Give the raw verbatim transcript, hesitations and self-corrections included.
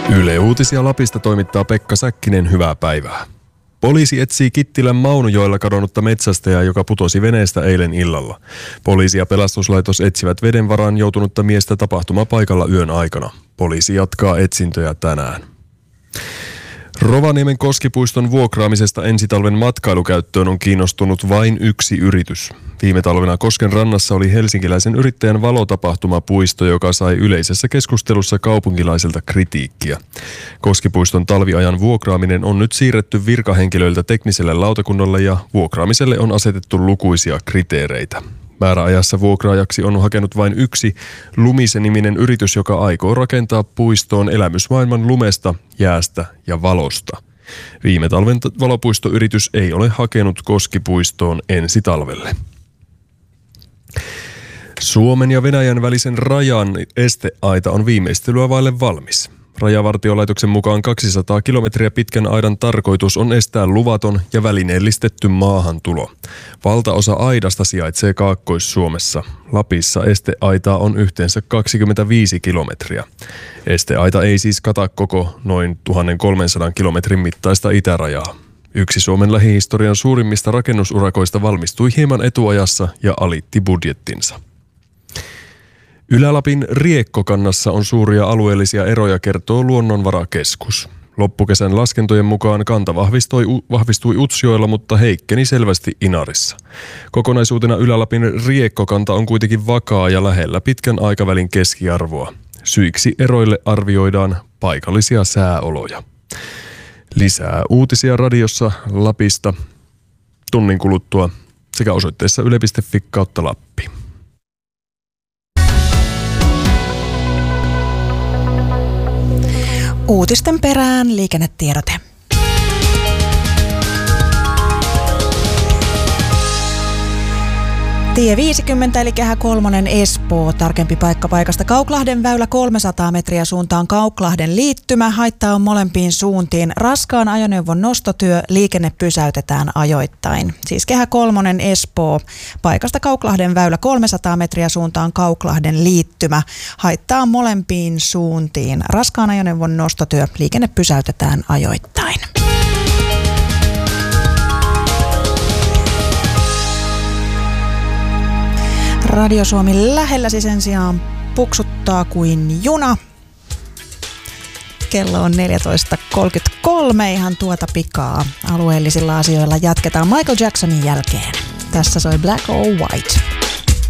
Yle Uutisia Lapista toimittaa Pekka Säkkinen, hyvää päivää. Poliisi etsii Kittilän Maunujoella kadonnutta metsästäjää, joka putosi veneestä eilen illalla. Poliisi ja pelastuslaitos etsivät veden varaan joutunutta miestä tapahtumapaikalla yön aikana. Poliisi jatkaa etsintöjä tänään. Rovaniemen Koskipuiston vuokraamisesta ensi talven matkailukäyttöön on kiinnostunut vain yksi yritys. Viime talvena Kosken rannassa oli helsinkiläisen yrittäjän valotapahtumapuisto, joka sai yleisessä keskustelussa kaupunkilaisilta kritiikkiä. Koskipuiston talviajan vuokraaminen on nyt siirretty virkahenkilöiltä tekniselle lautakunnalle ja vuokraamiselle on asetettu lukuisia kriteereitä. Määräajassa vuokraajaksi on hakenut vain yksi Lumisen-niminen yritys, joka aikoo rakentaa puistoon elämysmaailman lumesta, jäästä ja valosta. Viime talven valopuistoyritys ei ole hakenut Koskipuistoon ensi talvelle. Suomen ja Venäjän välisen rajan esteaita on viimeistelyä vaille valmis. Rajavartiolaitoksen mukaan kaksisataa kilometriä pitkän aidan tarkoitus on estää luvaton ja välineellistetty maahantulo. Valtaosa aidasta sijaitsee Kaakkois-Suomessa. Lapissa esteaitaa on yhteensä kaksikymmentäviisi kilometriä. Esteaita ei siis kata koko noin tuhatkolmesataa kilometrin mittaista itärajaa. Yksi Suomen lähihistorian suurimmista rakennusurakoista valmistui hieman etuajassa ja alitti budjettinsa. Ylä-Lapin Riekkokannassa on suuria alueellisia eroja, kertoo Luonnonvarakeskus. Loppukesän laskentojen mukaan kanta vahvistui, vahvistui Utsjoella, mutta heikkeni selvästi Inarissa. Kokonaisuutena Ylä-Lapin Riekkokanta on kuitenkin vakaa ja lähellä pitkän aikavälin keskiarvoa. Syiksi eroille arvioidaan paikallisia sääoloja. Lisää uutisia radiossa Lapista tunnin kuluttua sekä osoitteessa yle piste fi kautta Lappi. Uutisten perään liikennetiedote. Tie viisikymmentä eli kehä kolmonen Espoo. Tarkempi paikka paikasta Kauklahden väylä kolmesataa metriä suuntaan Kauklahden liittymä. Haittaa on molempiin suuntiin. Raskaan ajoneuvon nostotyö. Liikenne pysäytetään ajoittain. Siis kehä kolmonen Espoo. Paikasta Kauklahden väylä kolmesataa metriä suuntaan Kauklahden liittymä. Haittaa on molempiin suuntiin. Raskaan ajoneuvon nostotyö. Liikenne pysäytetään ajoittain. Radio Suomi lähelläsi sen sijaan puksuttaa kuin juna. Kello on neljätoista kolmekymmentäkolme, ihan tuota pikaa. Alueellisilla asioilla jatketaan Michael Jacksonin jälkeen. Tässä soi Black or White.